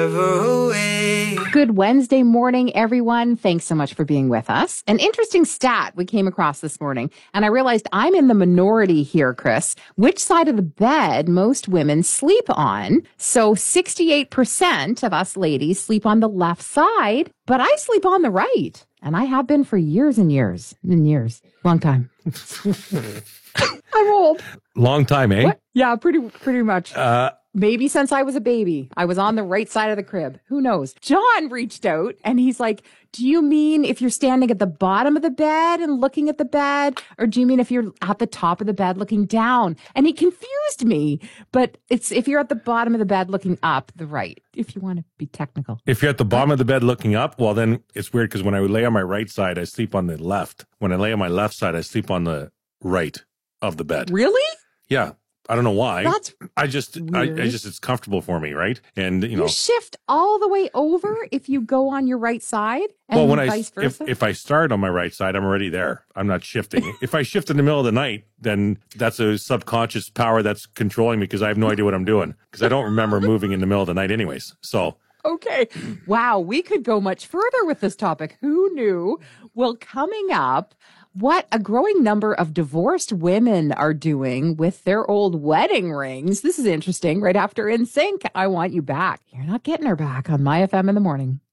Good Wednesday morning, everyone. Thanks so much for being with us. An interesting stat we came across this morning, and I realized I'm in the minority here, Chris. Which side of the bed most women sleep on? So 68% of us ladies sleep on the left side, but I sleep on the right. And I have been for years and years and years. Long time. I'm old. Long time, eh? What? Yeah, pretty much. Maybe since I was a baby. I was on the right side of the crib. Who knows? John reached out and he's like, do you mean if you're standing at the bottom of the bed and looking at the bed? Or do you mean if you're at the top of the bed looking down? And he confused me. But it's if you're at the bottom of the bed looking up, the right, if you want to be technical. If you're at the bottom of the bed looking up, well, then it's weird because when I would lay on my right side, I sleep on the left. When I lay on my left side, I sleep on the right of the bed. Really? Yeah. I don't know why. That's I just, it's comfortable for me, right? And, you shift all the way over if you go on your right side and vice versa? If I start on my right side, I'm already there. I'm not shifting. If I shift in the middle of the night, then that's a subconscious power that's controlling me because I have no idea what I'm doing because I don't remember moving in the middle of the night anyways. So. Okay. Wow. We could go much further with this topic. Who knew? Well, coming up, what a growing number of divorced women are doing with their old wedding rings. This is interesting. Right after NSYNC, I Want You Back. You're not getting her back on My FM in the morning.